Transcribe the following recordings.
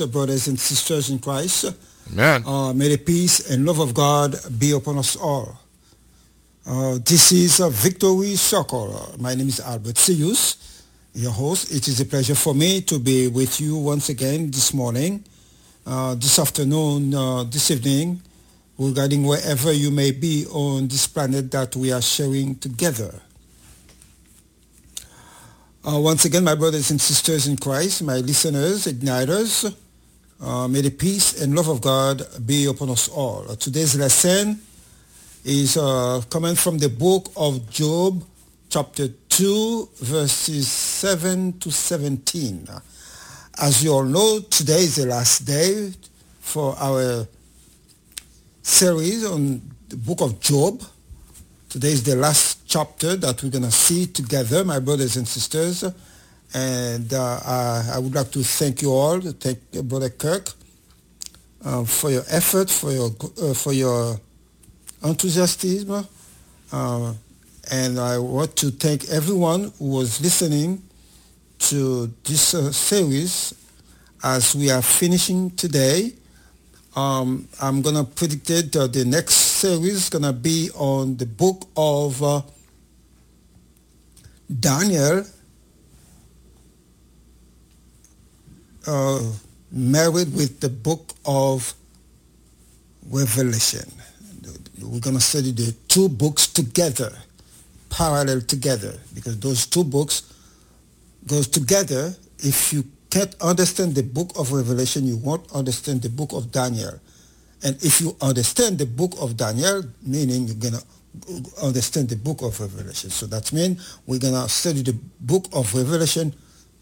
brothers and sisters in Christ. Amen. May the peace and love of God be upon us all. This is Victory Circle. My name is Albert Sirius, your host. It is a pleasure for me to be with you once again this morning, this afternoon, this evening, regarding wherever you may be on this planet that we are sharing together. Once again, my brothers and sisters in Christ, my listeners, igniters, may the peace and love of God be upon us all. Today's lesson is coming from the book of Job, chapter 2, verses 7 to 17. As you all know, today is the last day for our series on the book of Job. Today is the last chapter that we're going to see together, my brothers and sisters. And I would like to thank you all, to thank Brother Kirk for your effort, for your enthusiasm. And I want to thank everyone who was listening to this series as we are finishing today. I'm going to predict it, the next series is going to be on the book of Daniel, married with the book of Revelation. We're going to study the two books together, parallel together, because those two books goes together. If you can't understand the book of Revelation, you won't understand the book of Daniel. And if you understand the book of Daniel, meaning you're going to understand the book of Revelation. So that means we're going to study the book of Revelation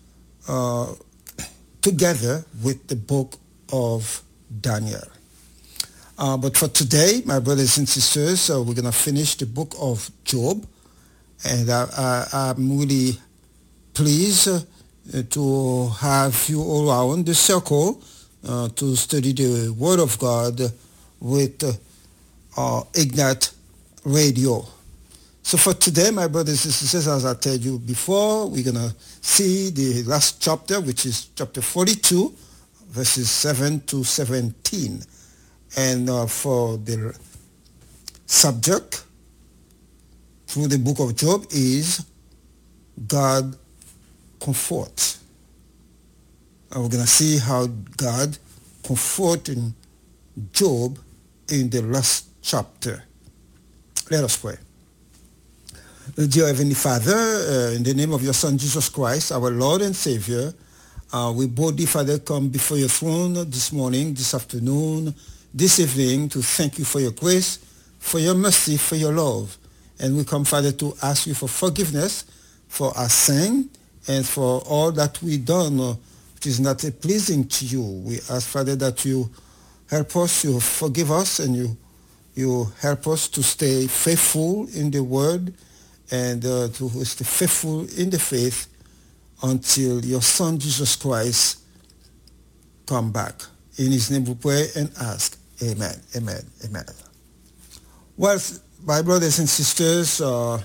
together with the book of Daniel. But for today, my brothers and sisters, we're going to finish the book of Job. And I'm really pleased to have you all around the circle to study the Word of God with Ignite Radio. So for today, my brothers and sisters, as I told you before, we're going to see the last chapter, which is chapter 42, verses 7 to 17. And for the subject through the book of Job is God comfort. And we're going to see how God comforted Job in the last chapter. Let us pray. Dear Heavenly Father, in the name of your Son Jesus Christ, our Lord and Savior, we boldly, Father, come before your throne this morning, this afternoon, this evening to thank you for your grace, for your mercy, for your love. And we come, Father, to ask you for forgiveness for our sin and for all that we done which is not pleasing to you. We ask, Father, that you help us, you forgive us, and you help us to stay faithful in the word and to stay faithful in the faith until your Son, Jesus Christ, come back. In his name we pray and ask. Amen, amen, amen. Well, my brothers and sisters,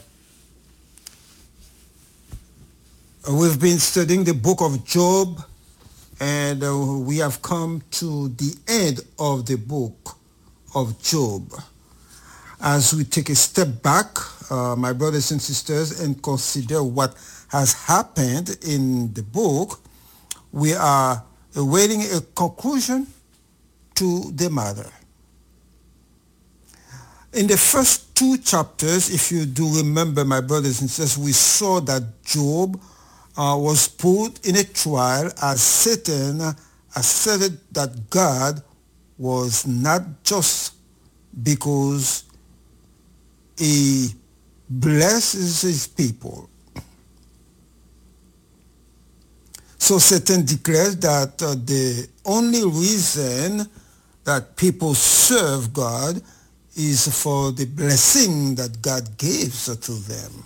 we've been studying the book of Job, and we have come to the end of the book of Job. As we take a step back, my brothers and sisters, and consider what has happened in the book, we are awaiting a conclusion to the matter. In the first two chapters, if you do remember, my brothers and sisters, we saw that Job was put in a trial as Satan asserted that God was not just because he blesses his people. So Satan declares that the only reason that people serve God is for the blessing that God gives to them.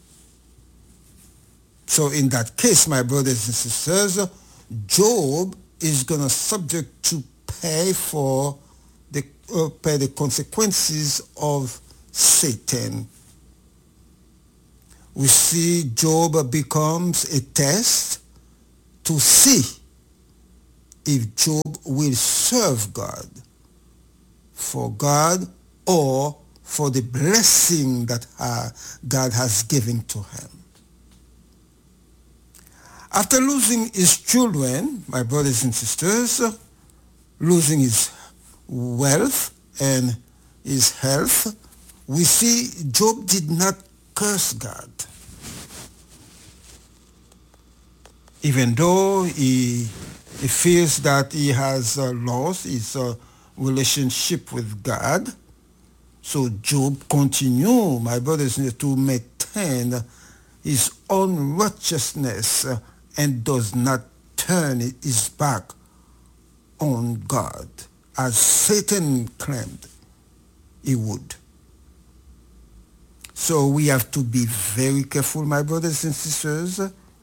So in that case, my brothers and sisters, Job is going to subject to pay the consequences of Satan. We see Job becomes a test to see if Job will serve God, for God or for the blessing that God has given to him. After losing his children, my brothers and sisters, losing his wealth and his health, we see Job did not curse God. Even though he feels that he has lost his relationship with God, so Job continues, my brothers and sisters, to maintain his own righteousness and does not turn his back on God, as Satan claimed he would. So we have to be very careful, my brothers and sisters,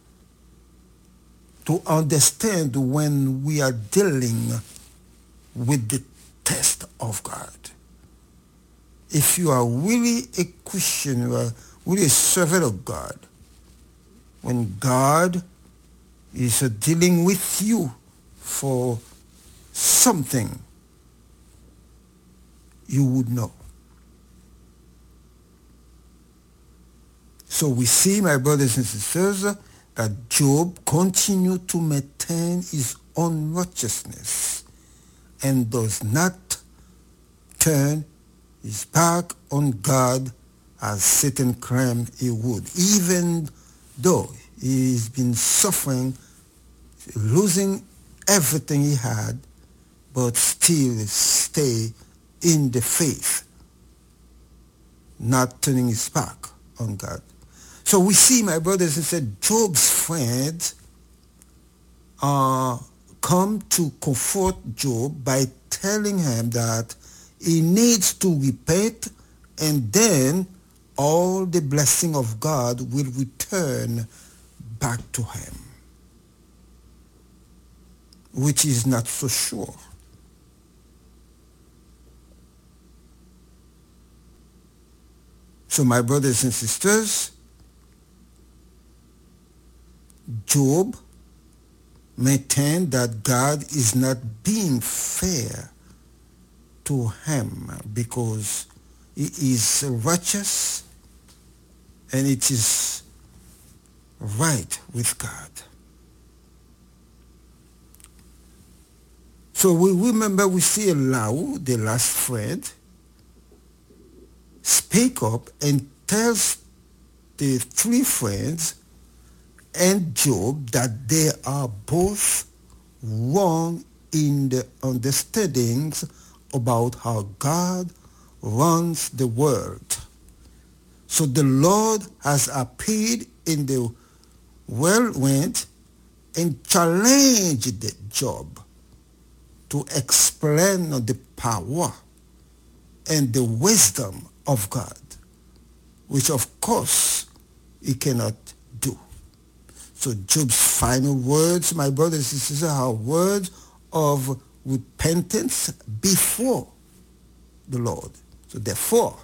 to understand when we are dealing with the test of God. If you are really a Christian, you are really a servant of God, when God is dealing with you for something, you would know. So we see, my brothers and sisters, that Job continued to maintain his own righteousness and does not turn his back on God as Satan claimed he would, even though he's been suffering, losing everything he had, but still stay in the faith, not turning his back on God. So we see, my brothers and sisters, Job's friends come to comfort Job by telling him that he needs to repent, and then all the blessing of God will return back to him, which is not so sure. So my brothers and sisters, Job maintained that God is not being fair to him because he is righteous and it is right with God. So we remember, we see Elihu, the last friend, speak up and tells the three friends and Job that they are both wrong in the understandings about how God runs the world. So the Lord has appeared in the whirlwind and challenged Job to explain the power and the wisdom of God, which of course he cannot do. So Job's final words, my brothers and sisters, are words of repentance before the Lord. So therefore,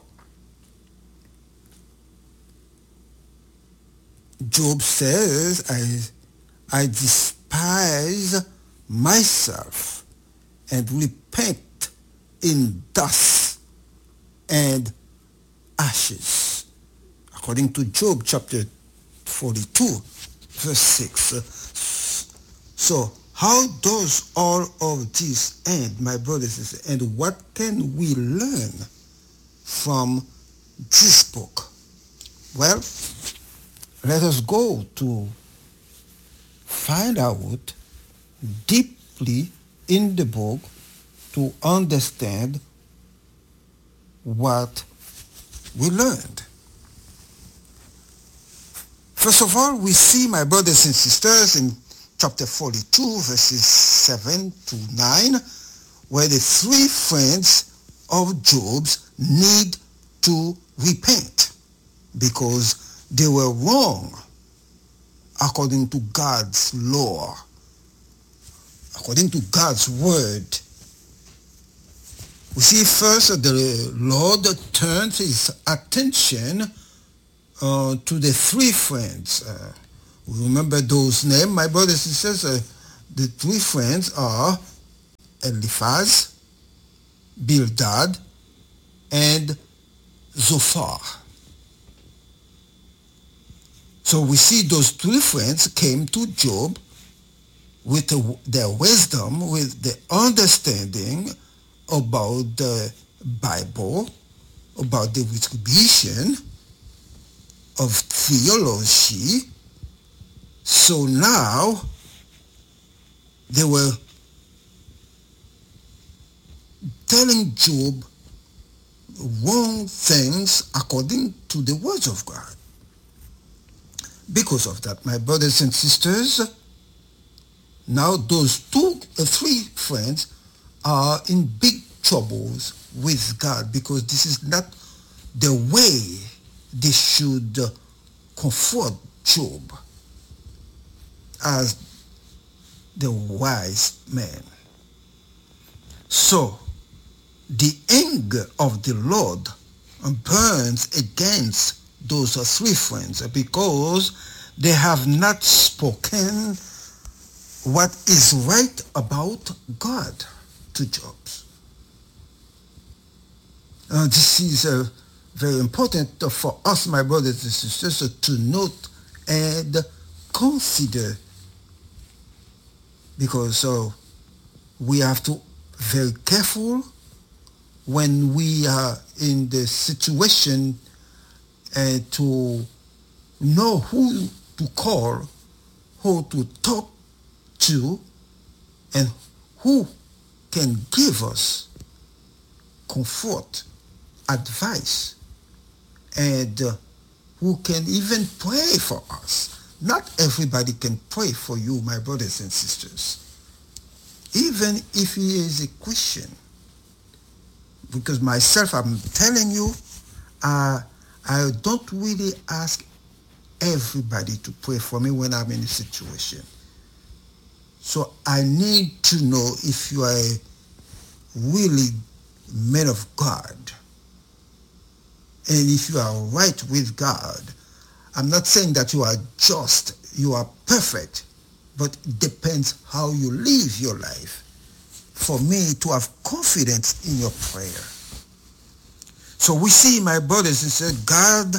Job says, I despise myself and repent in dust and ashes. According to Job chapter 42, verse 6. So how does all of this end, my brothers and sisters, and what can we learn from this book? Well, let us go to find out deeply in the book to understand what we learned. First of all, we see, my brothers and sisters, in chapter 42, verses 7 to 9, where the three friends of Job need to repent because they were wrong according to God's law, according to God's word. We see first the Lord turns his attention to the three friends. Remember those names, my brothers and sisters, The three friends are Eliphaz, Bildad, and Zophar. So we see those three friends came to Job with their wisdom, with the understanding about the Bible, about the retribution of theology. So now they were telling Job wrong things according to the words of God. Because of that, my brothers and sisters, now those three friends are in big troubles with God, because this is not the way they should comfort Job as the wise man. So the anger of the Lord burns against those three friends, because they have not spoken what is right about God to Job. This is very important for us, my brothers and sisters, to note and consider, because we have to be very careful when we are in the situation to know who to call, who to talk to, and who can give us comfort, advice, and who can even pray for us. Not everybody can pray for you, my brothers and sisters, even if he is a Christian. Because myself, I'm telling you, I don't really ask everybody to pray for me when I'm in a situation. So I need to know if you are a really man of God, and if you are right with God. I'm not saying that you are just, you are perfect, but it depends how you live your life for me to have confidence in your prayer. So we see, my brothers and sisters, God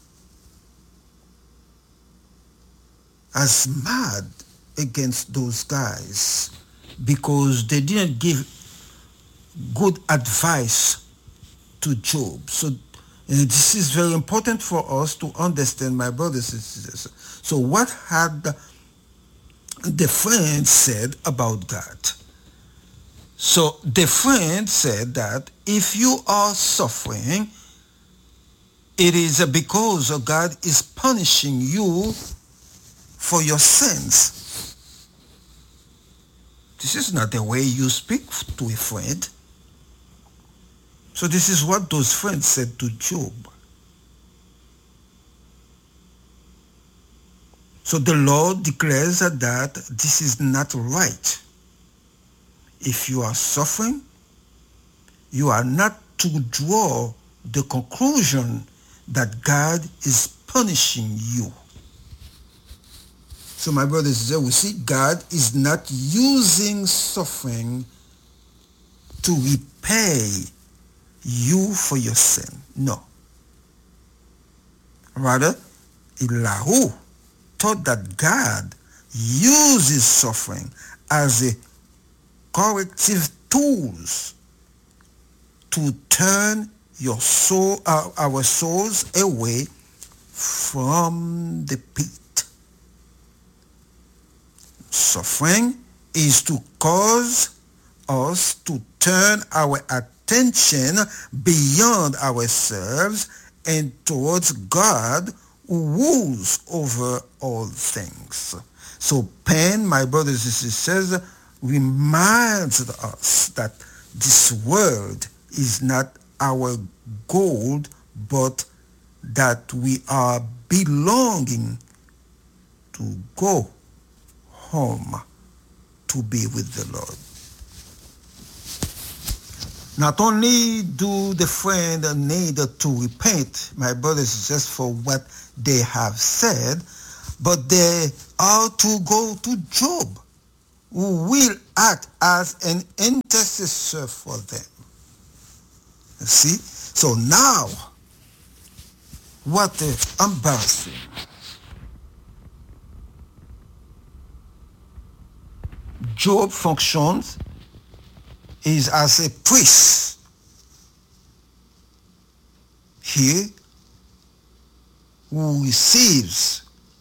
has mad against those guys because they didn't give good advice to Job. So this is very important for us to understand, my brothers and sisters. So what had the friend said about God? So the friend said that if you are suffering, it is because God is punishing you for your sins. This is not the way you speak to a friend. So this is what those friends said to Job. So the Lord declares that this is not right. If you are suffering, you are not to draw the conclusion that God is punishing you. So my brothers and sisters, we see God is not using suffering to repay you for your sin. No. Rather, Elihu taught that God uses suffering as a corrective tools to turn our souls away from the pit. Suffering is to cause us to turn our attention beyond ourselves and towards God, who rules over all things. So pain, my brothers and sisters, reminds us that this world is not our goal, but that we are belonging to go home to be with the Lord. Not only do the friend need to repent, my brothers and sisters, for what they have said, but they are to go to Job who will act as an intercessor for them. You see? So now, what embarrassing. Job functions is as a priest. He who receives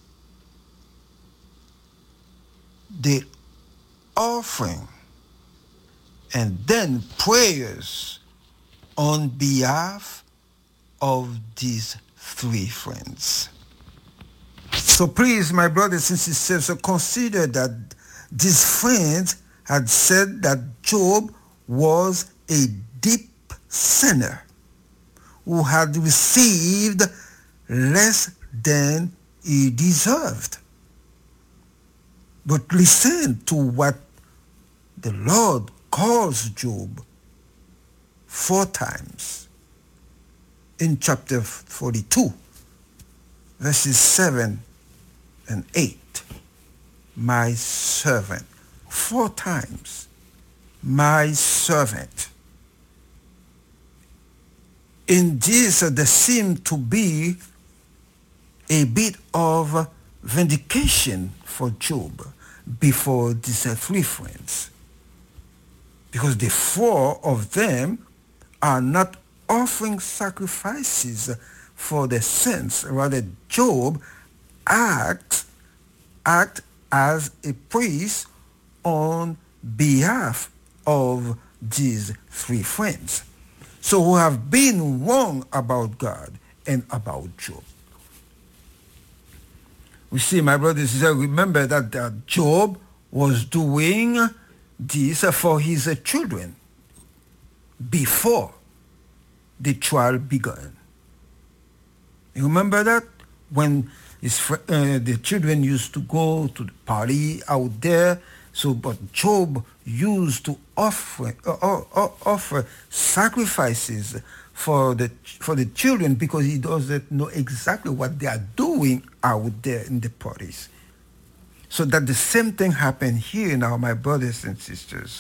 the offering and then prayers on behalf of these three friends. So please, my brothers and sisters, consider that these friends had said that Job was a deep sinner who had received less than he deserved. But listen to what the Lord calls Job 4 times in chapter 42, verses 7 and 8. My servant. 4 times. My servant. In this, there seemed to be a bit of vindication for Job before these 3 friends. Because the 4 of them are not offering sacrifices for their sins. Rather, Job acts as a priest on behalf of these 3 friends. So who have been wrong about God and about Job. We see, my brothers and sisters, remember that Job was doing this for his children before the trial began. You remember that? When the children used to go to the party out there, but Job used to offer sacrifices for the children because he doesn't know exactly what they are doing out there in the parties. So that the same thing happened here now, my brothers and sisters.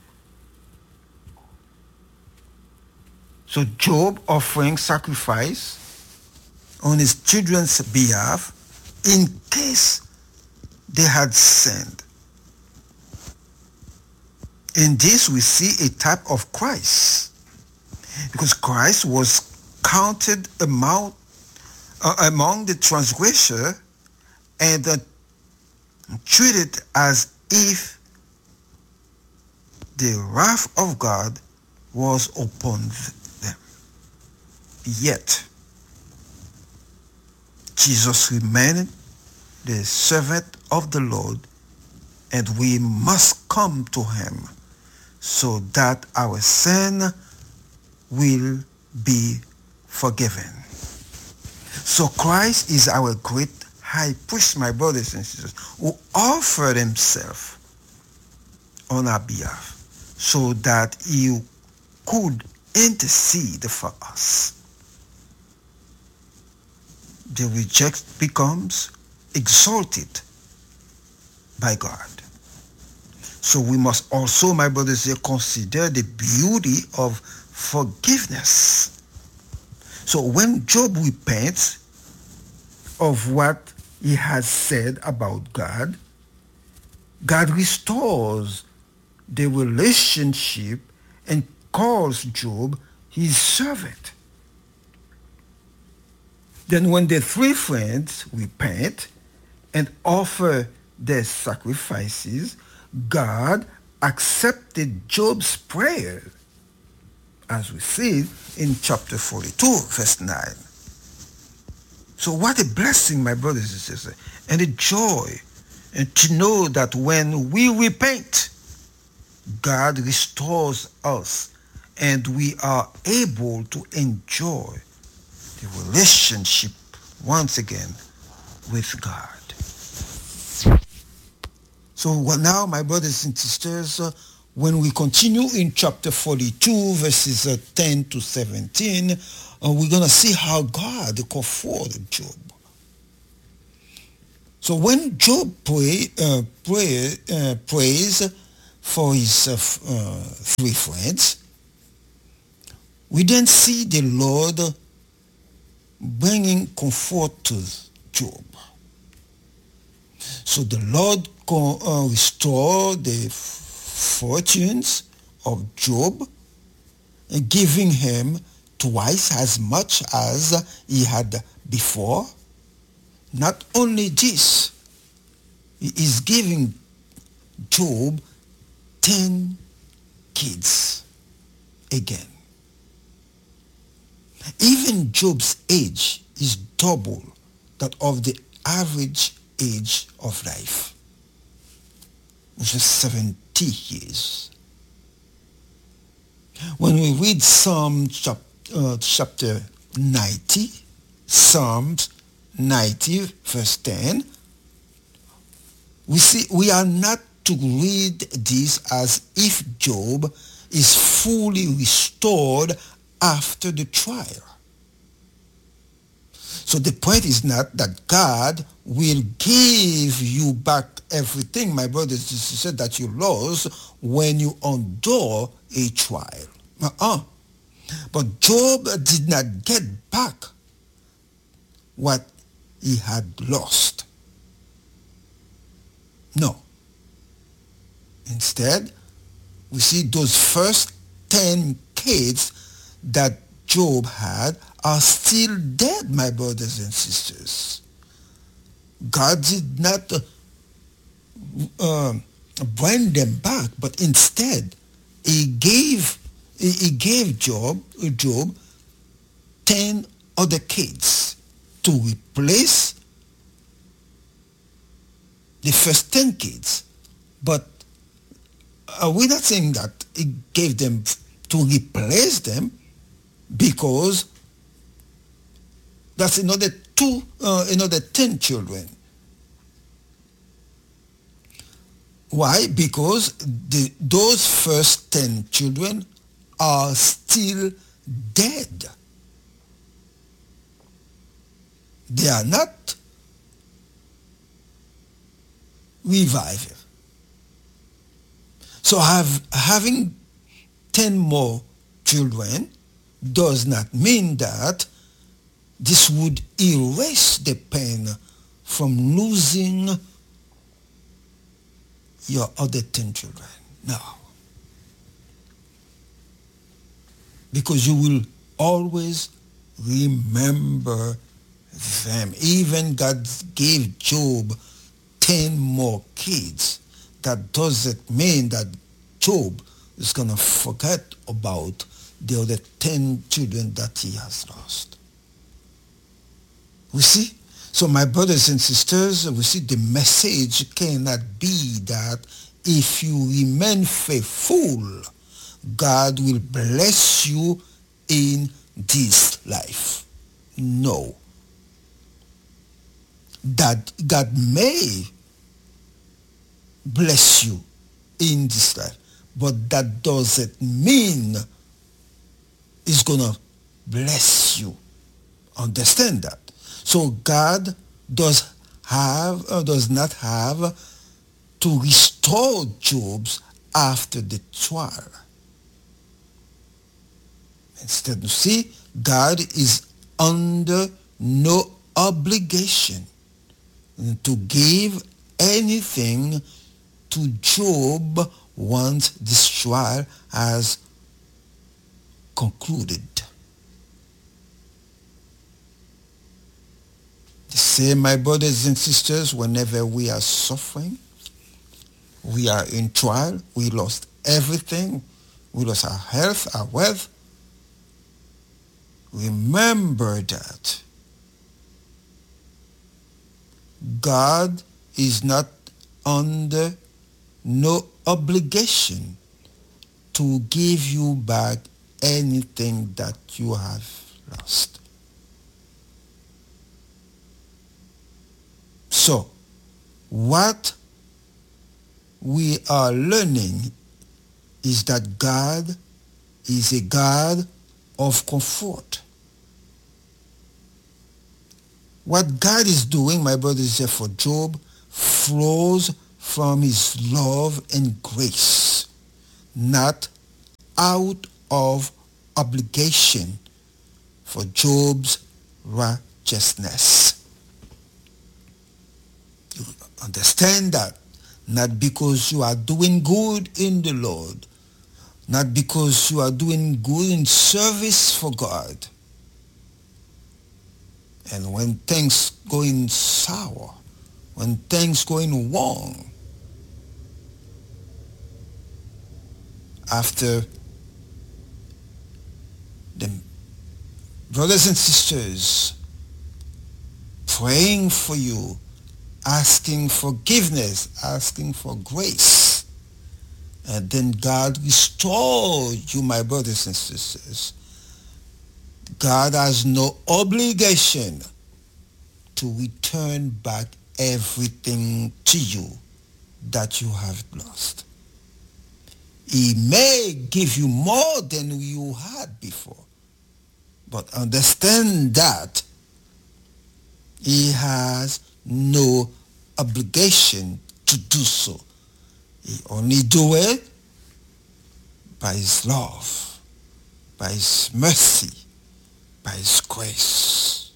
So Job offering sacrifice on his children's behalf in case they had sinned. In this we see a type of Christ, because Christ was counted among the transgressor and treated as if the wrath of God was upon them. Yet Jesus remained the servant of the Lord, and we must come to him so that our sin will be forgiven. So Christ is our great high priest, my brothers and sisters, who offered himself on our behalf so that he could intercede for us. The reject becomes exalted by God. So we must also, my brothers, consider the beauty of forgiveness. So when Job repents of what he has said about God, God restores the relationship and calls Job his servant. Then when the 3 friends repent and offer their sacrifices, God accepted Job's prayer, as we see in chapter 42, verse 9. So what a blessing, my brothers and sisters, and a joy, and to know that when we repent, God restores us, and we are able to enjoy the relationship once again with God. So now, my brothers and sisters, when we continue in chapter 42, verses 10 to 17, we're going to see how God comforted Job. So when Job prays for his three friends, we then see the Lord bringing comfort to Job. So the Lord restored the fortunes of Job, giving him twice as much as he had before. Not only this, he is giving Job 10 kids again. Even Job's age is double that of the average age of life, which is 70 years. When we read Psalm chapter 90, Psalms 90 verse 10, we see we are not to read this as if Job is fully restored after the trial. So the point is not that God will give you back everything, my brothers and sisters, that you lost when you endure a trial. But Job did not get back what he had lost. No. Instead, we see those first 10 kids that Job had are still dead, my brothers and sisters. God did not bring them back, but instead he gave Job 10 other kids to replace the first 10 kids. But we're not saying that he gave them to replace them, because that's another 10 children. Why? Because those first 10 children are still dead. They are not revived. So having 10 more children does not mean that this would erase the pain from losing your other 10 children. No. Because you will always remember them. Even God gave Job 10 more kids. That doesn't mean that Job is going to forget about the other 10 children that he has lost. We see? So my brothers and sisters, we see the message cannot be that if you remain faithful, God will bless you in this life. No. That God may bless you in this life, but that doesn't mean He's going to bless you. Understand that. So God does not have to restore Job after the trial. Instead, you see, God is under no obligation to give anything to Job once this trial has concluded. The same, my brothers and sisters, whenever we are suffering, we are in trial, we lost everything, we lost our health, our wealth. Remember that God is not under no obligation to give you back anything that you have lost. So, what we are learning is that God is a God of comfort. What God is doing, my brothers, here for Job flows from his love and grace, not out of obligation for Job's righteousness. You understand that? Not because you are doing good in the Lord, not because you are doing good in service for God. And when things going sour, when things going wrong, after the brothers and sisters praying for you, asking forgiveness, asking for grace, and then God restored you, my brothers and sisters. God has no obligation to return back everything to you that you have lost. He may give you more than you had before, but understand that he has no obligation to do so. He only do it by his love, by his mercy, by his grace.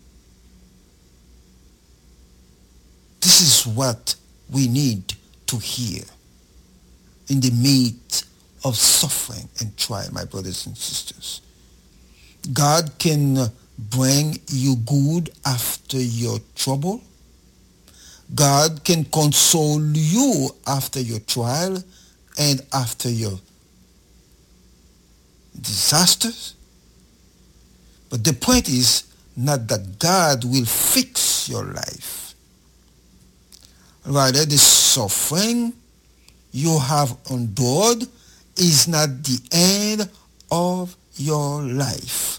This is what we need to hear in the midst of suffering and trial, my brothers and sisters. God can bring you good after your trouble. God can console you after your trial and after your disasters. But the point is not that God will fix your life. Rather, the suffering you have endured is not the end of your life.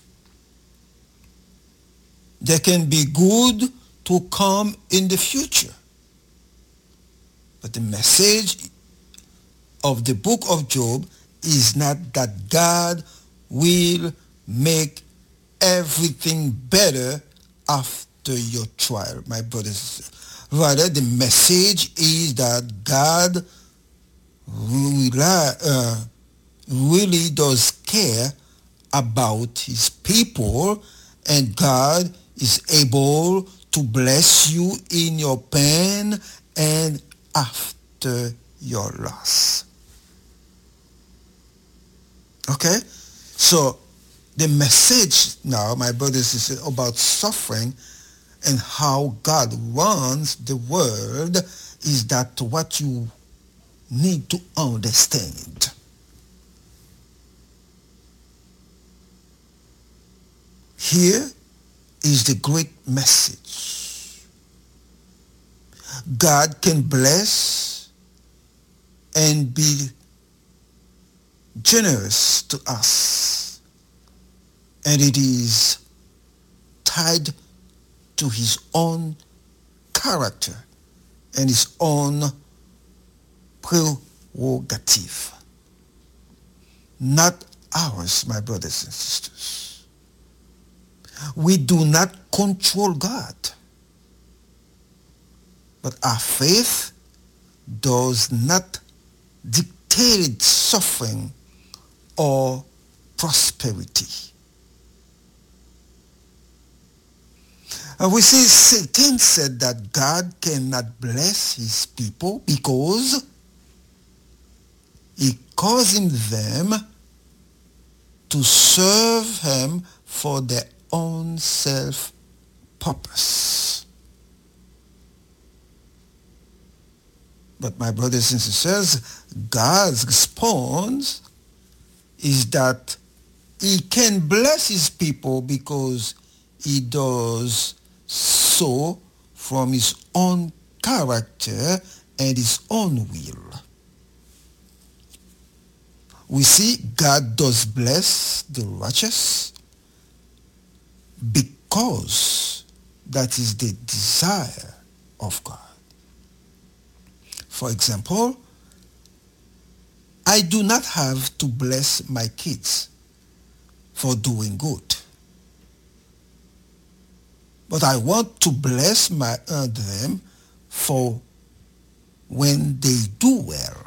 There can be good to come in the future. But the message of the book of Job is not that God will make everything better after your trial, my brothers. Rather, the message is that God really does care about his people, and God is able to bless you in your pain and after your loss. Okay? So the message now, my brothers, is about suffering and how God runs the world is that what you need to understand. Here is the great message. God can bless and be generous to us, and it is tied to his own character and his own prerogative, not ours, my brothers and sisters. We do not control God, but our faith does not dictate suffering or prosperity. We see Satan said that God cannot bless his people because he causing them to serve him for their own self-purpose. But my brothers and sisters, God's response is that he can bless his people because he does so from his own character and his own will. We see God does bless the righteous because that is the desire of God. For example, I do not have to bless my kids for doing good. But I want to bless them for when they do well.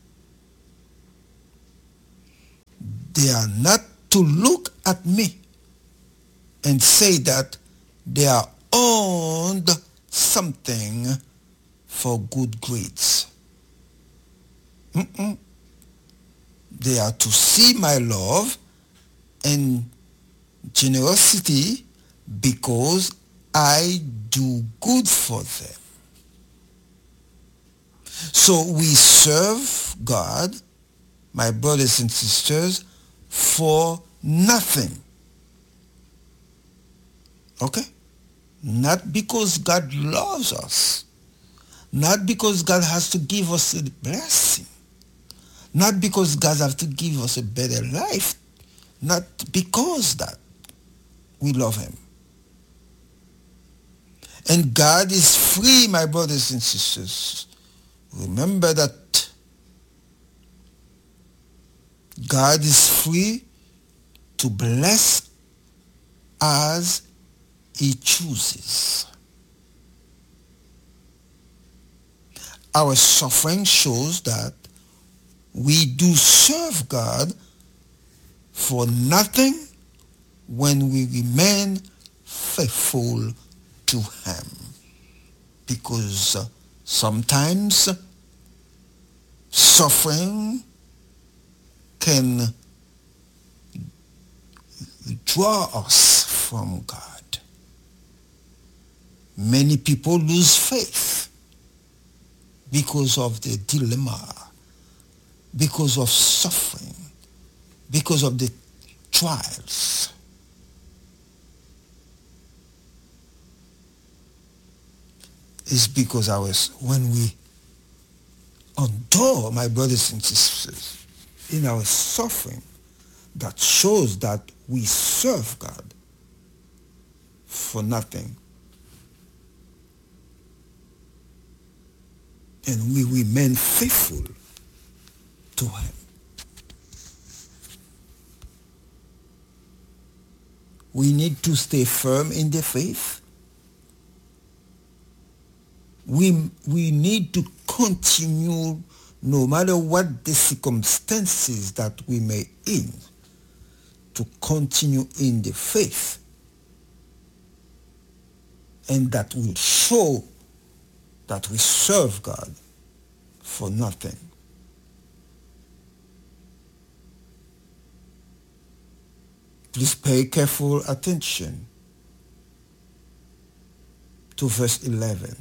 They are not to look at me and say that they are earned something for good grades. They are to see my love and generosity because I do good for them. So we serve God, my brothers and sisters, for nothing. Okay? Not because God loves us. Not because God has to give us a blessing. Not because God has to give us a better life. Not because that we love him. And God is free, my brothers and sisters. Remember that God is free to bless as he chooses. Our suffering shows that we do serve God for nothing when we remain faithful to him. Because sometimes suffering can draw us from God. Many people lose faith because of the dilemma, because of suffering, because of the trials. It's because when we endure, my brothers and sisters, in our suffering, that shows that we serve God for nothing. And we remain faithful to him. We need to stay firm in the faith. We need to continue, no matter what the circumstances that we may in, to continue in the faith. And that will show that we serve God for nothing. Please pay careful attention to verse 11.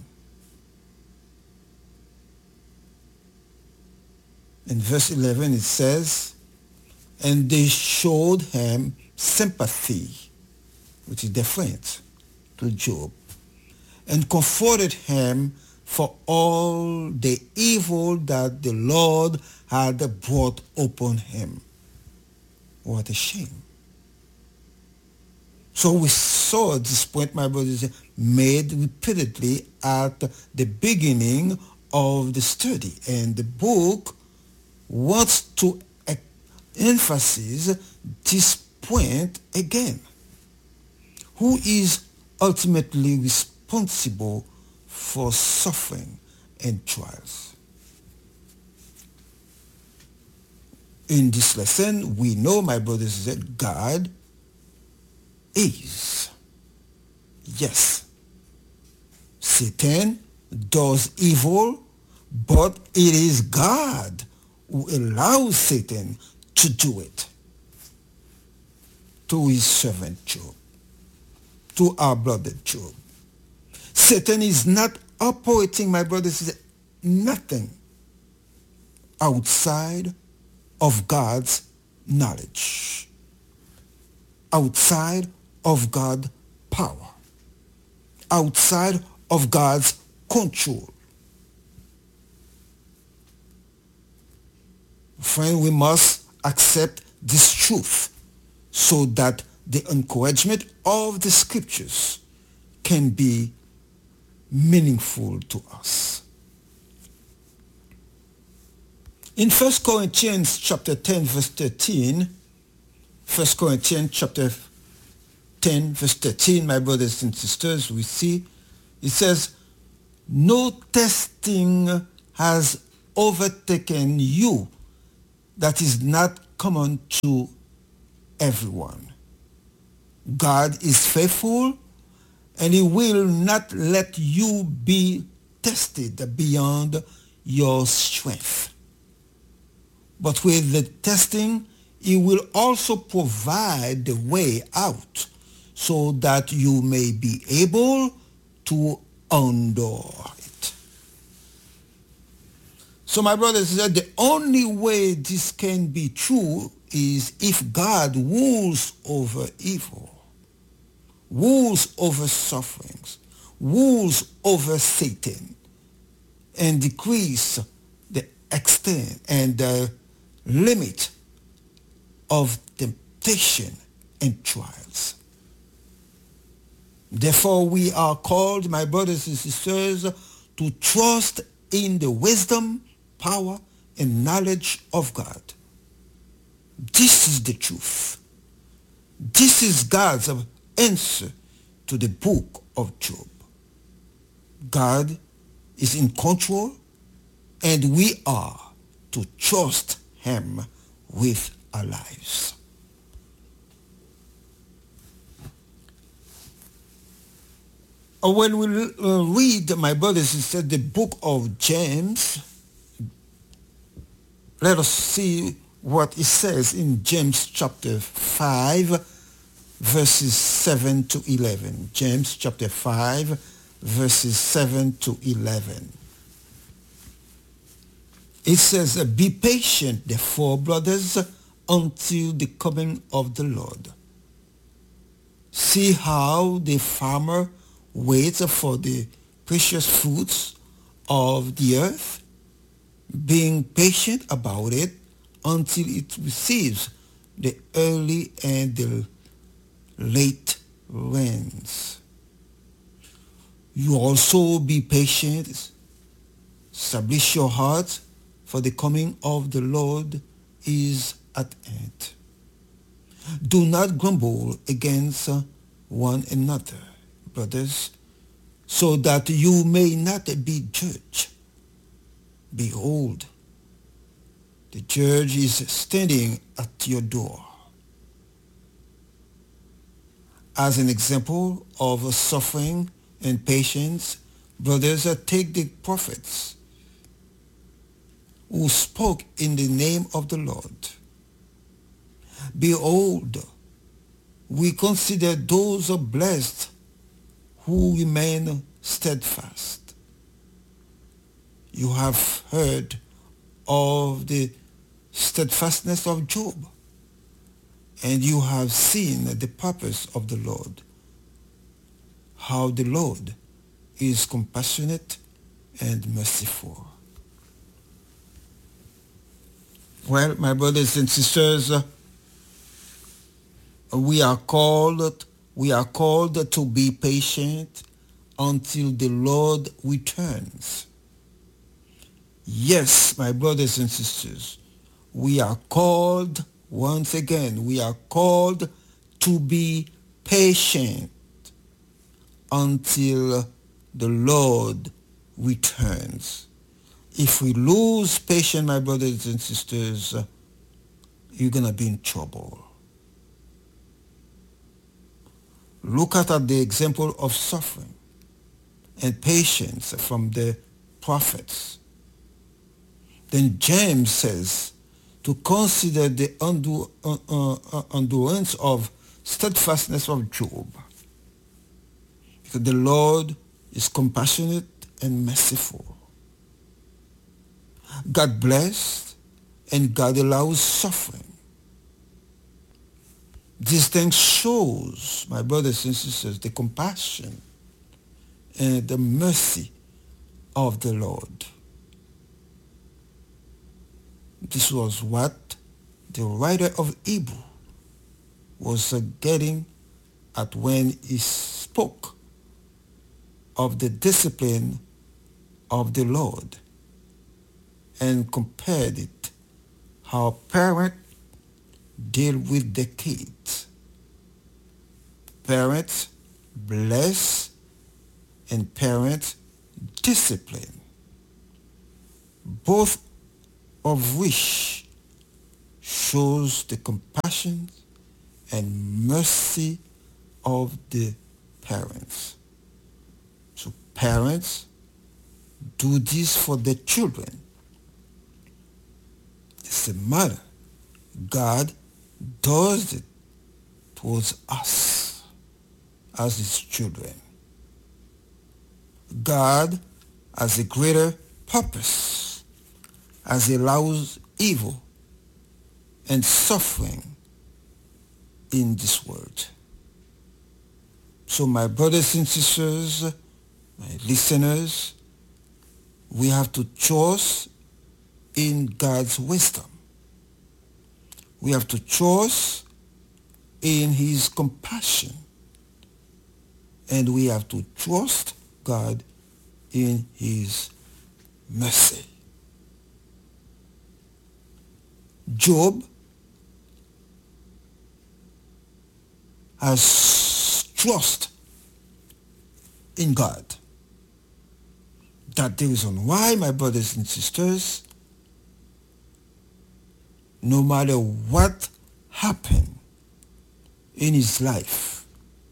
In verse 11 it says, and they showed him sympathy, which is different to Job, and comforted him for all the evil that the Lord had brought upon him. What a shame. So we saw this point, my brothers, made repeatedly at the beginning of the study. And the book wants to emphasize this point again. Who is ultimately responsible for suffering and trials? In this lesson, we know, my brothers, that God is. Yes, Satan does evil, but it is God who allows Satan to do it to his servant Job, to our brother Job. Satan is not operating, my brothers, nothing outside of God's knowledge, outside of God's power, outside of God's control. Friend, we must accept this truth so that the encouragement of the scriptures can be meaningful to us. In 1 Corinthians chapter 10 verse 13, 1 Corinthians chapter 10, verse 13, my brothers and sisters, we see, it says, no testing has overtaken you that is not common to everyone. God is faithful, and he will not let you be tested beyond your strength. But with the testing, he will also provide the way out so that you may be able to endure it. So my brothers and sisters, the only way this can be true is if God rules over evil, rules over sufferings, rules over Satan, and decrease the extent and the limit of temptation and trials. Therefore, we are called, my brothers and sisters, to trust in the wisdom, power, and knowledge of God. This is the truth. This is God's answer to the book of Job. God is in control, and we are to trust him with our lives. When we read, my brothers and sisters, the book of James, let us see what it says in James chapter 5, verses 7 to 11. James chapter 5, verses 7 to 11. It says, be patient, therefore, brothers, until the coming of the Lord. See how the farmer waits for the precious fruits of the earth, being patient about it until it receives the early and the late rains. You also be patient, establish your heart, for the coming of the Lord is at hand. Do not grumble against one another, brothers, so that you may not be judged. Behold, the judge is standing at your door. As an example of suffering and patience, brothers, take the prophets who spoke in the name of the Lord. Behold, we consider those blessed who remain steadfast. You have heard of the steadfastness of Job, and you have seen the purpose of the Lord, how the Lord is compassionate and merciful. Well, my brothers and sisters, we are called to be patient until the Lord returns. Yes, my brothers and sisters, we are called, once again, we are called to be patient until the Lord returns. If we lose patience, my brothers and sisters, you're going to be in trouble. Look at the example of suffering and patience from the prophets. Then James says to consider the endurance of steadfastness of Job, because the Lord is compassionate and merciful. God bless and God allows suffering. This thing shows, my brothers and sisters, the compassion and the mercy of the Lord. This was what the writer of Hebrew was getting at when he spoke of the discipline of the Lord and compared it how parents deal with their kids. parent bless and parent discipline, both of which shows the compassion and mercy of the parents. So parents do this for their children. It's a matter. God does it towards us as his children. God has a greater purpose as he allows evil and suffering in this world. So my brothers and sisters, my listeners, we have to trust in God's wisdom. We have to trust in his compassion. And we have to trust God in his mercy. Job has trust in God. That's the reason why, my brothers and sisters, no matter what happened in his life,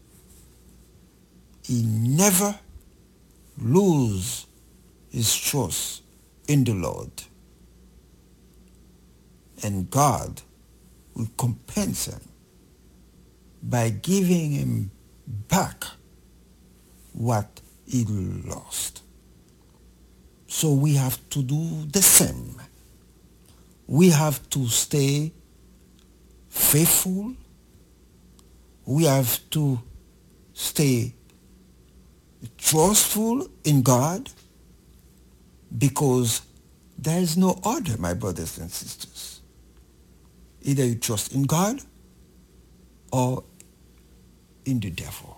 he never lose his trust in the Lord. And God will compense him by giving him back what he lost. So we have to do the same. We have to stay faithful. We have to stay trustful in God, because there is no other, my brothers and sisters. Either you trust in God or in the devil.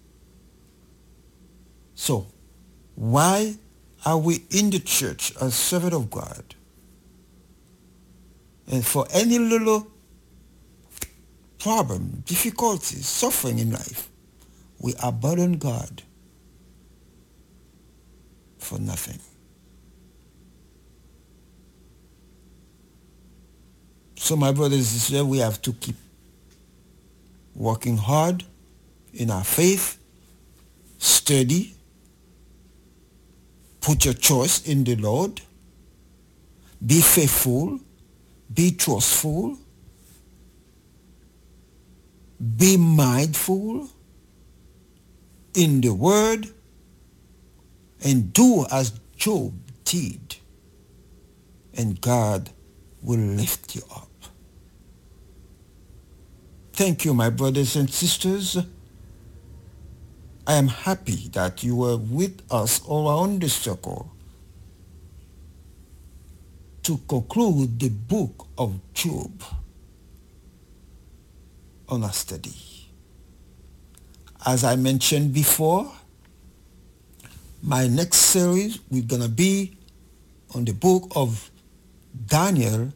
So, why are we in the church as servant of God? And for any little problem, difficulty, suffering in life, we abandon God for nothing. So my brothers and sisters, we have to keep working hard in our faith, study, put your choice in the Lord, be faithful, be trustful, be mindful in the word, and do as Job did, and God will lift you up. Thank you, my brothers and sisters. I am happy that you were with us around the circle to conclude the book of Job on our study. As I mentioned before, my next series we're going to be on the book of Daniel,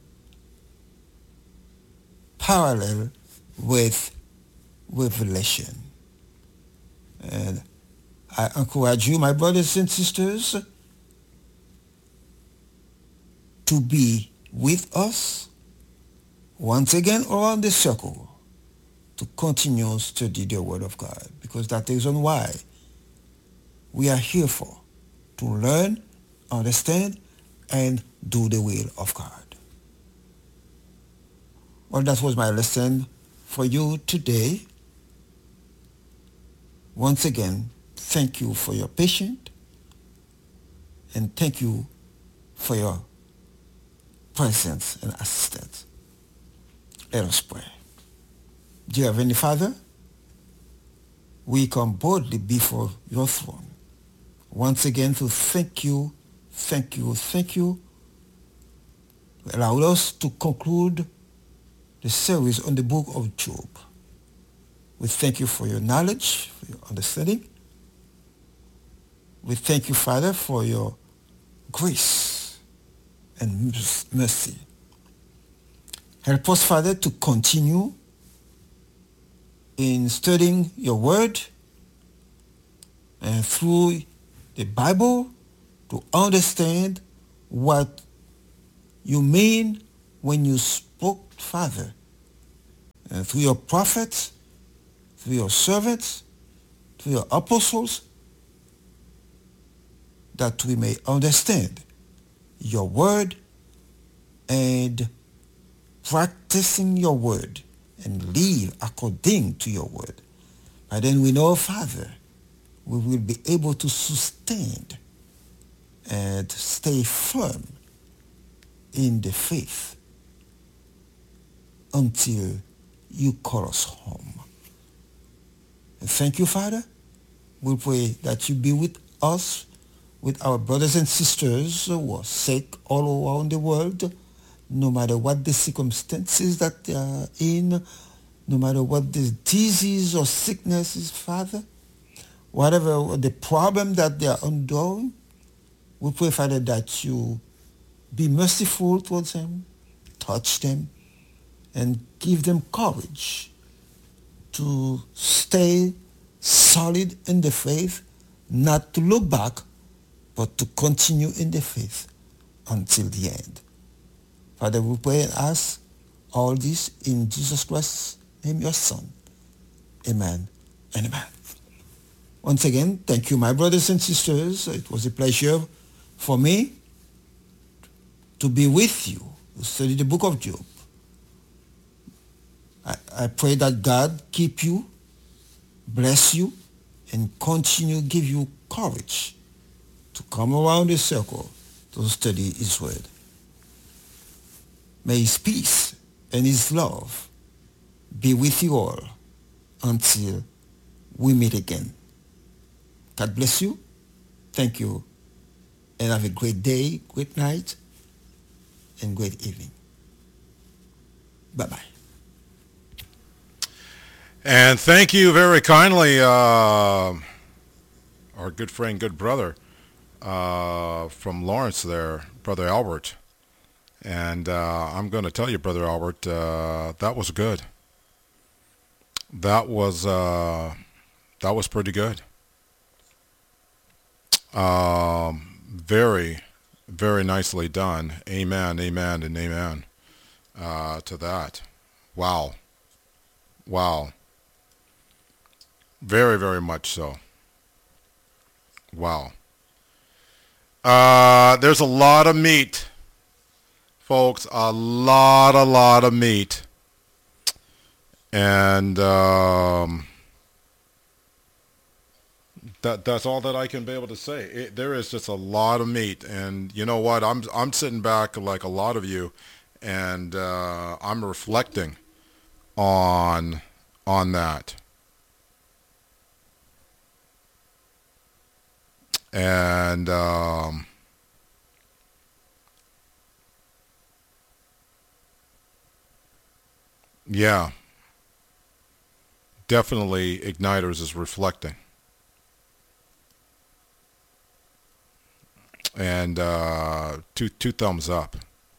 parallel with Revelation. And I encourage you, my brothers and sisters, to be with us once again around the circle to continue study the Word of God, because that is on why we are here for, to learn, understand, and do the will of God. Well, that was my lesson for you today. Once again, thank you for your patience, and thank you for your presence and assistance. Let us pray. Dear Heavenly Father, we come boldly before your throne, once again to thank you. Allow us to conclude the series on the book of Job. We thank you for your knowledge, for your understanding. We thank you, Father, for your grace and mercy. Help us, Father, to continue in studying your word and through the Bible to understand what you mean when you spoke, Father, and through your prophets, through your servants, through your apostles, that we may understand your word and practicing your word and live according to your word. But then we know, Father, we will be able to sustain and stay firm in the faith until you call us home. And thank you, Father. We pray that you be with us, with our brothers and sisters who are sick all around the world, no matter what the circumstances that they are in, no matter what the disease or sickness is, Father, whatever the problem that they are enduring, we pray, Father, that you be merciful towards them, touch them, and give them courage to stay solid in the faith, not to look back, but to continue in the faith until the end. Father, we pray and ask all this in Jesus Christ's name, your Son. Amen and amen. Once again, thank you, my brothers and sisters. It was a pleasure for me to be with you, to study the book of Job. I pray that God keep you, bless you, and continue to give you courage to come around the circle to study his word. May his peace and his love be with you all until we meet again. God bless you. Thank you. And have a great day, great night, and great evening. Bye-bye. And thank you very kindly, our good friend, good brother from Lawrence there, Brother Albert. And I'm going to tell you, Brother Albert, that was good. That was pretty good. Very, very nicely done. Amen, amen, and amen to that. Wow. Wow. Very, very much so. Wow. There's a lot of meat, folks. A lot of meat. And that's all that I can be able to say. There is just a lot of meat. And you know what? I'm sitting back like a lot of you, and I'm reflecting on that. And yeah, definitely Igniters is reflecting. And two thumbs up.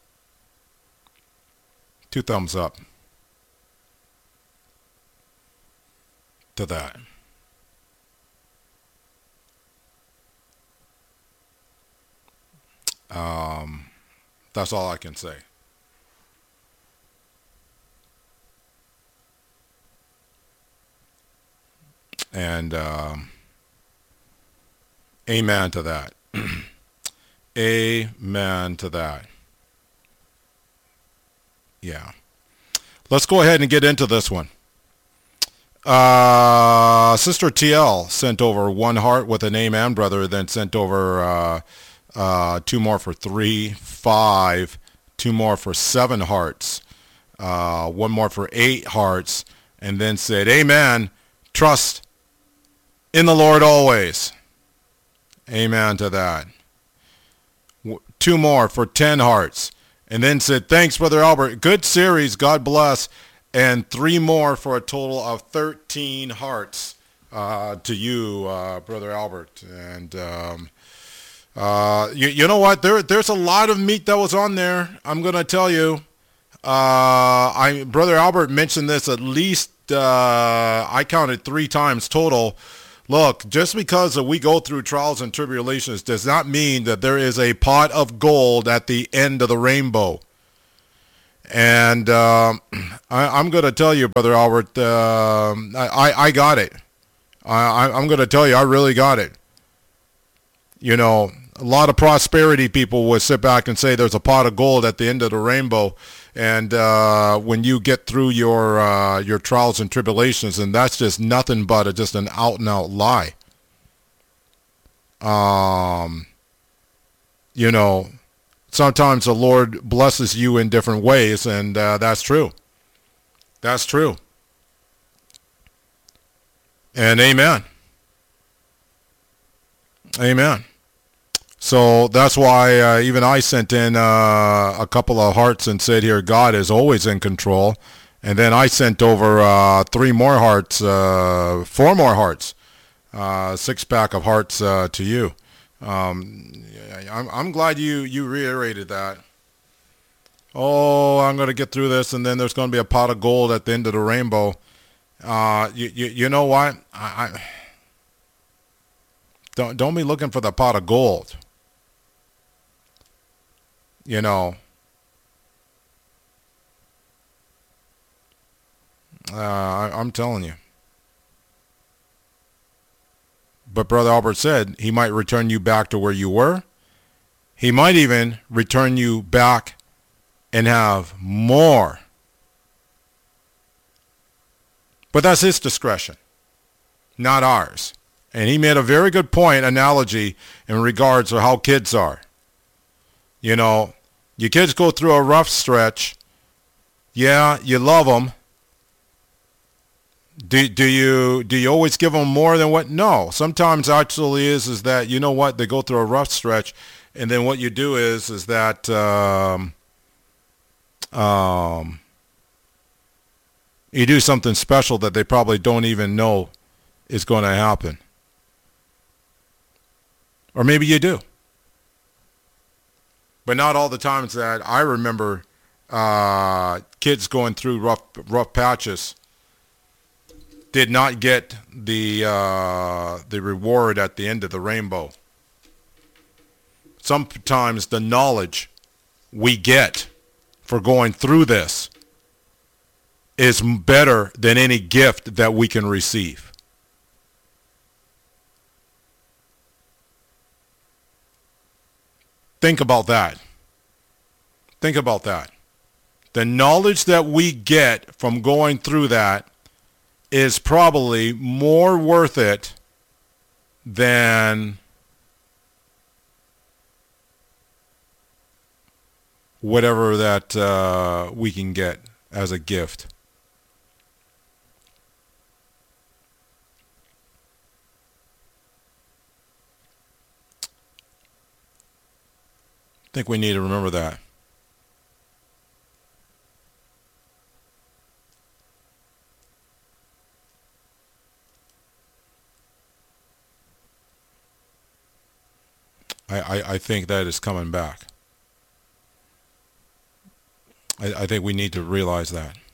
2 thumbs up to that. That's all I can say. And amen to that. Amen to that. Yeah. Let's go ahead and get into this one. Sister TL sent over 1 heart with an amen, brother, then sent over 2 more for 3, 5, 2 more for 7 hearts, 1 more for 8 hearts, and then said, amen, trust in the Lord always. Amen to that. 2 more for 10 hearts, and then said, thanks, Brother Albert, good series, God bless, and 3 more for a total of 13 hearts to you, Brother Albert. And you know what? There's a lot of meat that was on there. I'm going to tell you. Brother Albert mentioned this at least, I counted 3 times total. Look, just because we go through trials and tribulations does not mean that there is a pot of gold at the end of the rainbow. And I'm going to tell you, Brother Albert, I got it. I'm going to tell you, I really got it. You know, a lot of prosperity people would sit back and say there's a pot of gold at the end of the rainbow. And when you get through your trials and tribulations, and that's just nothing but just an out and out lie. You know, sometimes the Lord blesses you in different ways, and that's true. That's true. And amen. Amen. So that's why even I sent in a couple of hearts and said here, God is always in control. And then I sent over 3 more hearts, 4 more hearts, 6-pack of hearts to you. I'm glad you reiterated that. Oh, I'm going to get through this, and then there's going to be a pot of gold at the end of the rainbow. You know what? Don't be looking for the pot of gold. You know, I'm telling you. But Brother Albert said he might return you back to where you were. He might even return you back and have more. But that's his discretion, not ours. And he made a very good analogy in regards to how kids are. You know, your kids go through a rough stretch. Yeah, you love them. Do you always give them more than what? No. Sometimes actually is that, you know what, they go through a rough stretch, and then what you do is that you do something special that they probably don't even know is going to happen. Or maybe you do. But not all the times that I remember kids going through rough patches did not get the reward at the end of the rainbow. Sometimes the knowledge we get for going through this is better than any gift that we can receive. Think about that. Think about that. The knowledge that we get from going through that is probably more worth it than whatever that we can get as a gift. I think we need to remember that. I think that is coming back. I think we need to realize that.